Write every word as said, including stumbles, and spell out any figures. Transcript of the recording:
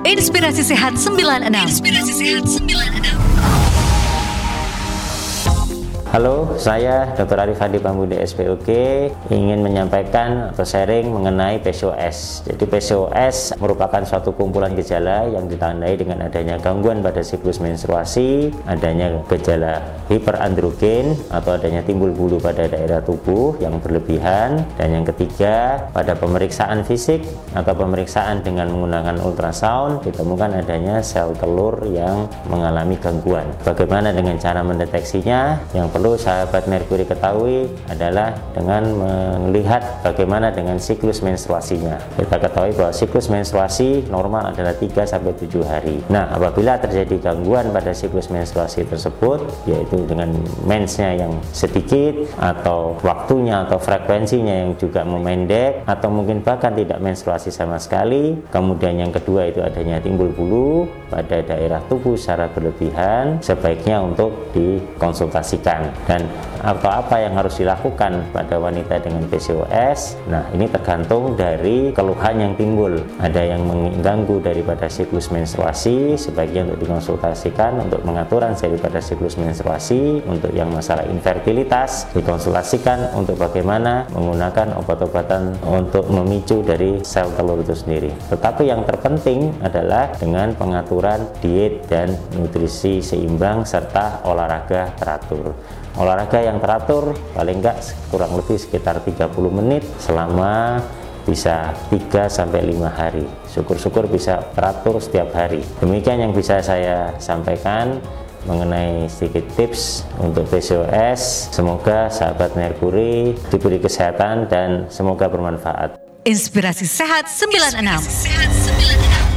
Inspirasi Sehat sembilan enam. Inspirasi Sehat sembilan enam. Halo, saya dokter Arif Hadi Pambudi S P O G ingin menyampaikan atau sharing mengenai P C O S. Jadi P C O S merupakan suatu kumpulan gejala yang ditandai dengan adanya gangguan pada siklus menstruasi, adanya gejala hiperandrogen atau adanya timbul bulu pada daerah tubuh yang berlebihan, dan yang ketiga pada pemeriksaan fisik atau pemeriksaan dengan menggunakan ultrasound ditemukan adanya sel telur yang mengalami gangguan. Bagaimana dengan cara mendeteksinya? Yang perlu Perlu sahabat Merkuri ketahui adalah dengan melihat bagaimana dengan siklus menstruasinya. Kita ketahui bahwa siklus menstruasi normal adalah tiga sampai tujuh hari. Nah, apabila terjadi gangguan pada siklus menstruasi tersebut, yaitu dengan mensnya yang sedikit, atau waktunya atau frekuensinya yang juga memendek, atau mungkin bahkan tidak menstruasi sama sekali. Kemudian yang kedua itu adanya timbul bulu pada daerah tubuh secara berlebihan, sebaiknya untuk dikonsultasikan. Dan atau apa yang harus dilakukan pada wanita dengan P C O S? Nah, ini tergantung dari keluhan yang timbul. Ada yang mengganggu daripada siklus menstruasi, sebaiknya untuk dikonsultasikan untuk pengaturan daripada siklus menstruasi. Untuk yang masalah infertilitas, dikonsultasikan untuk bagaimana menggunakan obat-obatan untuk memicu dari sel telur itu sendiri. Tetapi yang terpenting adalah dengan pengaturan diet dan nutrisi seimbang serta olahraga teratur. Olahraga yang teratur paling enggak kurang lebih sekitar tiga puluh menit selama bisa tiga sampai lima hari. Syukur-syukur bisa teratur setiap hari. Demikian yang bisa saya sampaikan mengenai sedikit tips untuk P C O S. Semoga sahabat Merkuri diberi kesehatan dan semoga bermanfaat. Inspirasi Sehat sembilan enam.